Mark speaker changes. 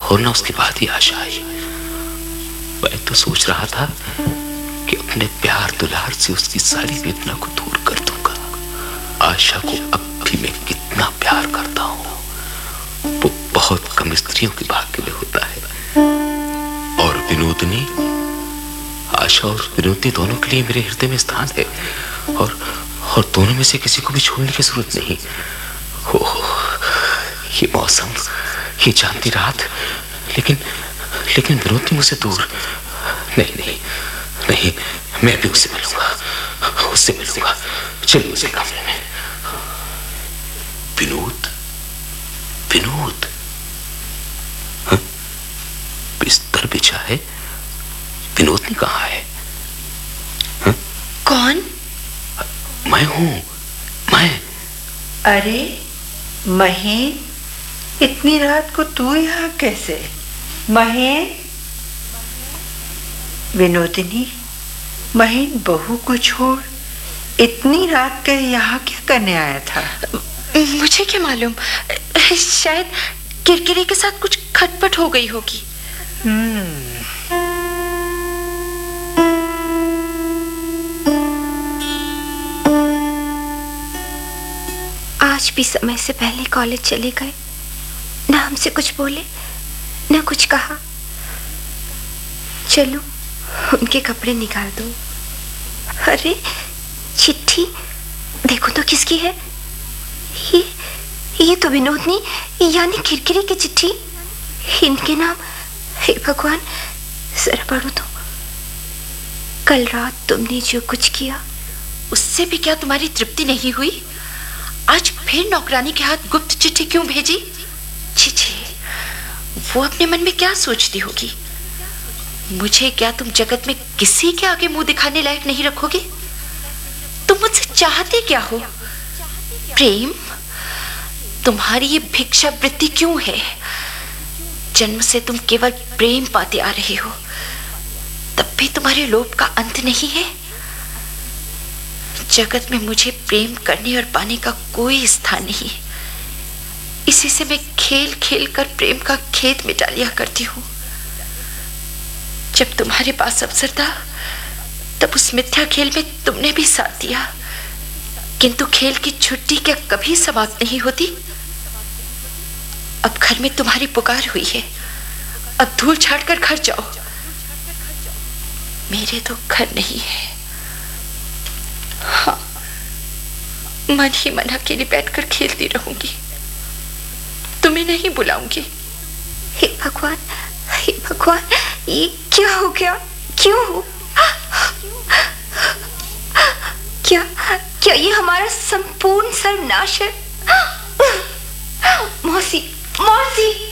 Speaker 1: और ना उसके बाद ही आशा आई। मैं तो सोच रहा था कि अपने प्यार दुलार से उसकी सारी वेदना को दूर कर दूंगा। आशा को अब भी मैं कितना प्यार करता हूँ, वो बहुत कम स्त्रियों के भाग्य में होता है। और विनोदनी, आशा और विनोदनी दोनों के लिए मेरे हृदय में स्थान है, और दोनों में से किसी को भी छोड़ने की जरूरत नहीं। ये मौसम, ये चांदनी रात, लेकिन विनोदनी मुझसे दूर। नहीं, मैं भी उससे मिलूंगा। चलिए उसे कमरे में। विनोद, हाँ? बिस्तर बिछा है, विनोदनी कहाँ है? हाँ?
Speaker 2: कौन?
Speaker 1: मैं हूँ।
Speaker 2: अरे महेन, इतनी रात को तू यहाँ कैसे? महेन। विनोदिनी, महेन बहू को छोड़ इतनी रात के यहाँ क्या करने आया था?
Speaker 3: मुझे क्या मालूम, शायद किरकिरी के साथ कुछ खटपट हो गई होगी।
Speaker 4: आज भी समय से पहले कॉलेज चले गए, ना हमसे कुछ बोले, ना कुछ कहा। चलो उनके कपड़े निकाल दो। अरे चिट्ठी देखो तो किसकी है? ये तो विनोदनी यानी किरकिरी की चिट्ठी। इनके नाम, हे भगवान, जरा पढ़ो तो। कल रात तुमने जो कुछ किया,
Speaker 3: उससे भी क्या तुम्हारी तृप्ति नहीं हुई? आज फिर नौकरानी के हाथ गुप्त चिट्ठी क्यों भेजी? छी, वो अपने मन में क्या सोचती होगी? मुझे क्या तुम जगत में किसी के आगे मुंह दिखाने लायक नहीं रखोगे? तुम मुझसे चाहते क्या हो? प्रेम? तुम्हारी ये भिक्षा वृत्ति क्यों है? जन्म से तुम केवल प्रेम पाते आ रहे हो, तब भी तुम्हारे लोभ का अंत नहीं है। जगत में मुझे प्रेम करने और पाने का कोई स्थान नहीं। इसी से मैं खेल खेल कर प्रेम का खेत मिटा लिया करती हूँ। जब तुम्हारे पास अवसर था, तब उस मिथ्या खेल में तुमने भी साथ दिया, किंतु खेल की छुट्टी क्या कभी समाप्त नहीं होती? अब घर में तुम्हारी पुकार हुई है, अब धूल छाट कर घर जाओ। मेरे तो घर नहीं है। हाँ, मन ही मन अकेले बैठकर खेलती रहूंगी, तुम्हें नहीं बुलाऊंगी।
Speaker 4: हे भगवान, ये क्या हो गया? क्यों? क्या ये हमारा संपूर्ण सर्वनाश है? मौसी